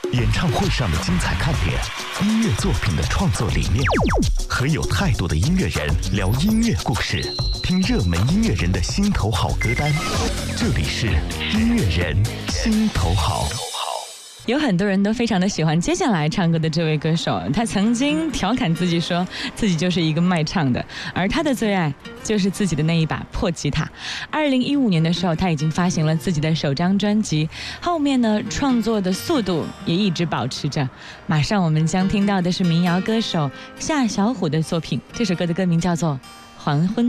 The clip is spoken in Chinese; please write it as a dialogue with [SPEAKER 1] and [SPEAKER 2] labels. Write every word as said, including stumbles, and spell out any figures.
[SPEAKER 1] 演唱会上的精彩看点，音乐作品的创作理念，和有态度的音乐人聊音乐故事，听热门音乐人的心头好歌单。这里是音乐人心头好。
[SPEAKER 2] 有很多人都非常的喜欢接下来唱歌的这位歌手，他曾经调侃自己说自己就是一个卖唱的，而他的最爱就是自己的那一把破吉他。二零一五年的时候，他已经发行了自己的首张专辑，后面呢创作的速度也一直保持着。马上我们将听到的是民谣歌手夏小虎的作品，这首歌的歌名叫做《黄昏》。